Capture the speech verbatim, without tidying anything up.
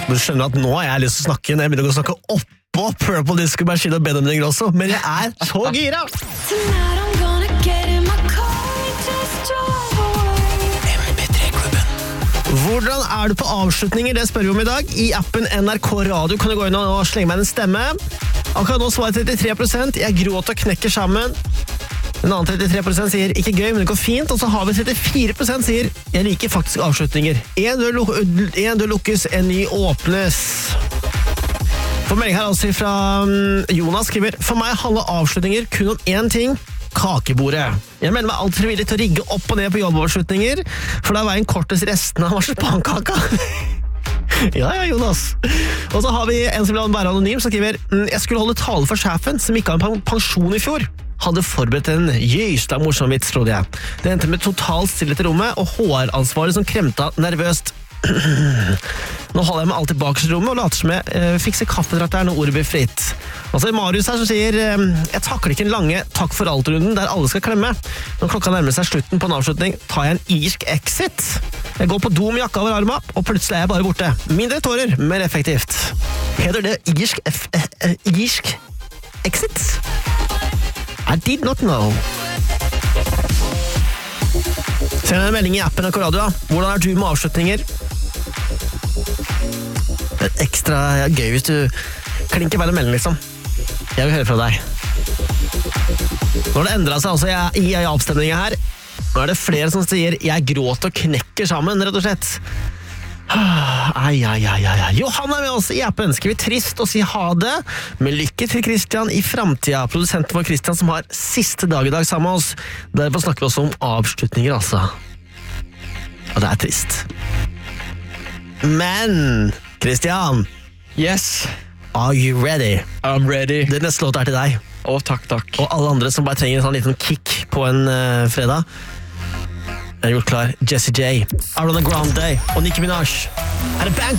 Du skjønner at nå har jeg lyst til å snakke når jeg begynner å snakke oppå Purple Disco Machine og Benjamin Ingrosso, men jeg er så gira! M P tre-klubben. Hvordan er du på avslutninger? Det spør vi om i dag. I appen N R K Radio kan du gå inn og slenge meg en stemme. Akkurat nå svarer trettitre prosent. Jeg gråter og knekker sammen. Den andre trettitre prosent sier ikke gøy, men det går fint. Og så har vi trettifire prosent sier jeg liker faktisk avslutninger. En dør, en dør lukkes, en ny åpnes. For melding her også fra Jonas skriver for meg handler avslutninger kun om én ting. Kakebordet. Jeg mener meg alltid villig til å rigge opp og ned på jobbavslutninger, for da er veien kortest resten av marsipankaka. Ja, ja, Jonas. Og så har vi en som vil være anonym, som skriver jeg skulle holde tale for sjefen, som ikke har en pensjon i fjor. Hadde forberedt en jøysta morsom vits, trodde jeg. Det endte med totalt stillhet i rommet, og H R-ansvaret som kremta nervøst. Nå holder jeg meg alltid bak i rommet og later som jeg eh, fikser kaffetrakteren når ordet blir fritt. Og så er Marius her som sier eh, jeg takler ikke en lange takk for alt-runden der alle skal klemme. Når klokka nærmer seg slutten på en avslutning, tar jeg en irsk exit. Jeg går på do med jakka over armen, og plutselig er jeg bare borte. Mindre tårer, mer effektivt. Heter det irsk, f, eh, eh, irsk exit? I did not know. Send en melding i appen N R K Radio. Hvordan er du med avslutninger? Det er ekstra gøy hvis du klinker vel en melding, liksom. Jeg vil høre fra deg. Nå har det endret seg også i, i avstemningen her. Nå er det flere som sier jeg gråter og knekker sammen, rett og slett. Ai, ai, ai, ai. Johan er med oss i appen. Skal vi trist og si ha det? Med lykke til Christian i fremtiden. Produsenten vår Christian som har siste dag i dag sammen med oss. Derfor snakker vi også om avslutninger, altså. Og det er trist. Men, Christian. Yes. Are you ready? I'm ready. Det neste låt er til deg. Å, takk, takk. Og alle andre som bare trenger en sånn liten kick på en uh, fredag. Jeg har gjort klar Jessie J, Ariana Grande og Nicki Minaj. Er det Bang